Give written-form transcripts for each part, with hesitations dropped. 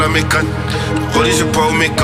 La mécane, religieux pas au méca.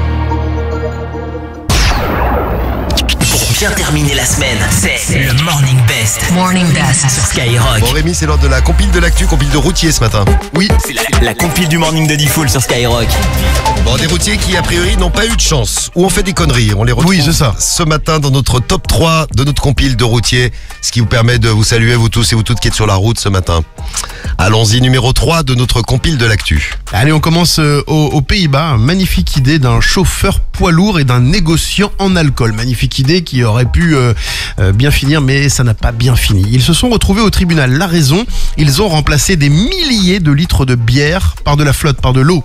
Pour bien terminer la semaine, c'est le Morning Best. Morning Best Sur Skyrock. Bon Rémi, c'est l'heure de la compile de l'actu, compile de routier ce matin. Oui, C'est la compile du Morning de Diffoul sur Skyrock. Bon, des routiers qui a priori n'ont pas eu de chance ou ont fait des conneries. On les retrouve Oui, c'est ça. ce matin dans notre top 3 de notre compile de routiers, ce qui vous permet de vous saluer vous tous et vous toutes qui êtes sur la route ce matin. Allons-y, numéro 3 de notre compile de l'actu. allez, on commence aux Pays-Bas. Magnifique idée d'un chauffeur poids lourd et d'un négociant en alcool. Magnifique idée qui aurait pu bien finir, mais ça n'a pas bien fini. Ils se sont retrouvés au tribunal. La raison, ils ont remplacé des milliers de litres de bière par de la flotte, par de l'eau.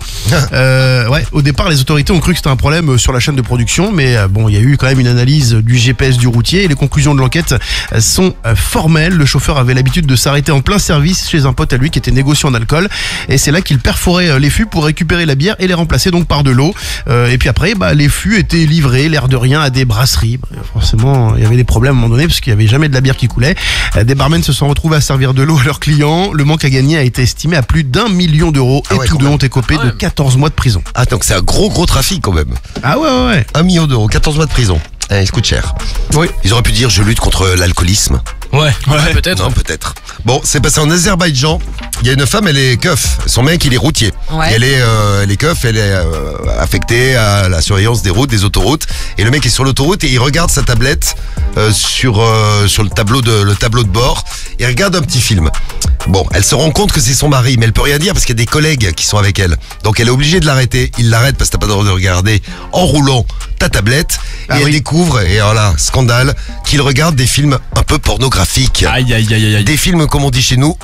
Au départ, les autorités ont cru que c'était un problème sur la chaîne de production, mais bon, il y a eu quand même une analyse du GPS du routier et les conclusions de l'enquête sont formelles. Le chauffeur avait l'habitude de s'arrêter en plein service chez un pote à lui qui était négociant d'alcool, et c'est là qu'il perforait les fûts pour récupérer la bière et les remplacer donc par de l'eau. Et puis après, les fûts étaient livrés, l'air de rien, à des brasseries. Forcément, il y avait des problèmes à un moment donné parce qu'il n'y avait jamais de la bière qui coulait. Des barmen se sont retrouvés à servir de l'eau à leurs clients. Le manque à gagner a été estimé à plus d'1 million d'euros et tous deux ont écopé de 14 mois de prison. Ah, donc c'est un gros trafic quand même. Ah ouais. 1 million d'euros, 14 mois de prison. Ça coûte cher. Oui. Ils auraient pu dire je lutte contre l'alcoolisme. Ouais, peut-être. Non, peut-être. Bon, c'est passé en Azerbaïdjan. Il y a une femme, elle est keuf. Son mec, il est routier. Ouais. Et elle est keuf, elle est affectée à la surveillance des routes, des autoroutes. Et le mec est sur l'autoroute et il regarde sa tablette sur le tableau de bord. Il regarde un petit film. Bon, elle se rend compte que c'est son mari, mais elle peut rien dire parce qu'il y a des collègues qui sont avec elle. Donc elle est obligée de l'arrêter. Il l'arrête parce que t'as pas le droit de regarder en roulant ta tablette. Et elle découvre, et alors là, scandale, qu'il regarde des films un peu pornographiques. Aïe. Des films, comme on dit chez nous,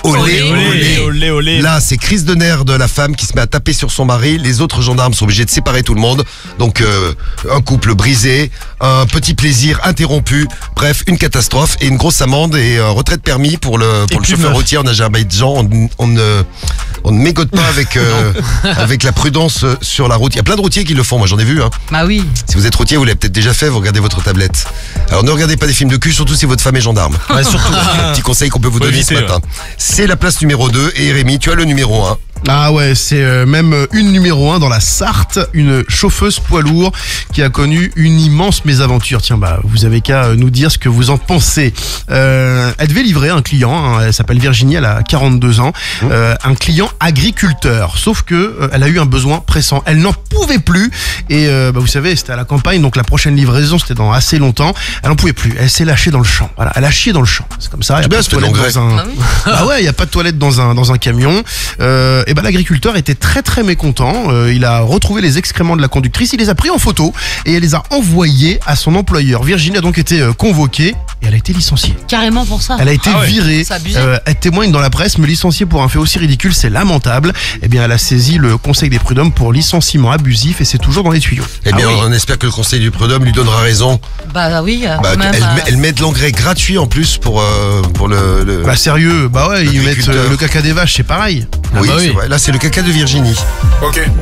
olé. Là, c'est crise de nerfs de la femme qui se met à taper sur son mari. Les autres gendarmes sont obligés de séparer tout le monde. Donc, un couple brisé, un petit plaisir interrompu. Bref, une catastrophe et une grosse amende et un retrait de permis pour le chauffeur routier en Azerbaïdjan. On ne mégote pas avec la prudence sur la route. Il y a plein de routiers qui le font, moi j'en ai vu. Bah oui. Si vous êtes routier, vous l'avez peut-être déjà fait, vous regardez votre tablette. Alors ne regardez pas des films de cul, surtout si votre femme est gendarme. Ouais, surtout. Petit conseil qu'on peut vous donner ce matin. C'est la place numéro 2 et Rémi, tu as le numéro 1. Ah ouais, c'est même une numéro 1 dans la Sarthe, une chauffeuse poids lourd qui a connu une immense mésaventure. Tiens, vous avez qu'à nous dire ce que vous en pensez. Elle devait livrer un client, elle s'appelle Virginie, elle a 42 ans, un client agriculteur. Sauf que elle a eu un besoin pressant. Elle n'en pouvait plus et vous savez, c'était à la campagne, donc la prochaine livraison, c'était dans assez longtemps. Elle n'en pouvait plus, elle s'est lâchée dans le champ. Voilà, elle a chié dans le champ. C'est comme ça, il y a pas de toilette dans un... Ah ouais, il y a pas de toilette dans un camion. Et l'agriculteur était très mécontent. Il a retrouvé les excréments de la conductrice, il les a pris en photo et elle les a envoyés à son employeur. Virginie a donc été convoquée et elle a été licenciée. Carrément pour ça. Elle a été virée. C'est abusé. Elle témoigne dans la presse, mais licenciée pour un fait aussi ridicule, c'est lamentable. Eh bien, elle a saisi le Conseil des prud'hommes pour licenciement abusif et c'est toujours dans les tuyaux. Eh bien, on espère que le Conseil du prud'homme lui donnera raison. Bah oui. Elle met de l'engrais gratuit en plus pour le. Bah sérieux, ils mettent L'agriculteur. le caca des vaches, c'est pareil. Oui, c'est vrai. Là, c'est le caca de Virginie. Ok.